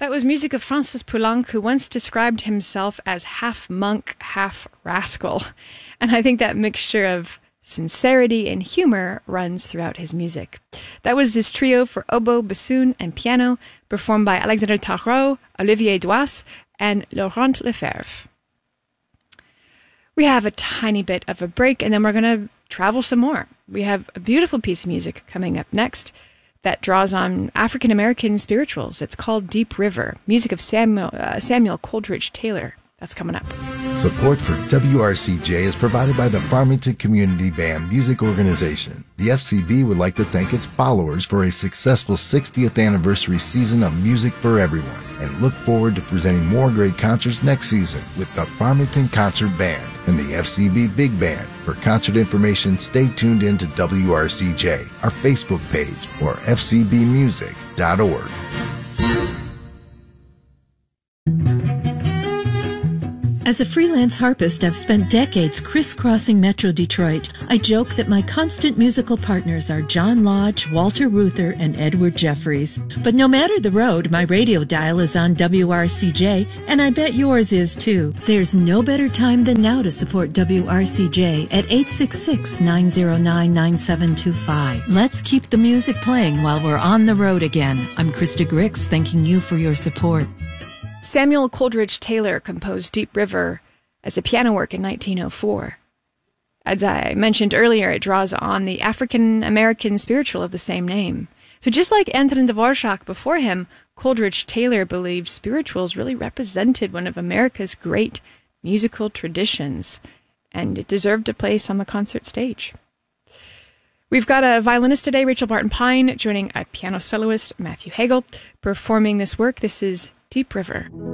That was music of Francis Poulenc, who once described himself as half monk, half rascal. And I think that mixture of sincerity and humor runs throughout his music. That was this trio for oboe, bassoon, and piano, performed by Alexandre Tarot, Olivier Douas, and Laurent Lefebvre. We have a tiny bit of a break, and then we're going to travel some more. We have a beautiful piece of music coming up next that draws on African-American spirituals. It's called Deep River, music of Samuel Coleridge Taylor. That's coming up. Support for WRCJ is provided by the Farmington Community Band Music Organization. The FCB would like to thank its followers for a successful 60th anniversary season of music for everyone, and look forward to presenting more great concerts next season with the Farmington Concert Band and the FCB Big Band. For concert information, stay tuned in to WRCJ, our Facebook page, or fcbmusic.org. As a freelance harpist, I've spent decades crisscrossing Metro Detroit. I joke that my constant musical partners are John Lodge, Walter Reuther, and Edward Jeffries. But no matter the road, my radio dial is on WRCJ, and I bet yours is too. There's no better time than now to support WRCJ at 866-909-9725. Let's keep the music playing while we're on the road again. I'm Krista Grix, thanking you for your support. Samuel Coleridge Taylor composed Deep River as a piano work in 1904. As I mentioned earlier, it draws on the African-American spiritual of the same name. So just like Antonin Dvorak before him, Coleridge Taylor believed spirituals really represented one of America's great musical traditions, and it deserved a place on the concert stage. We've got a violinist today, Rachel Barton Pine, joining a piano soloist, Matthew Hagel, performing this work. This is Deep River.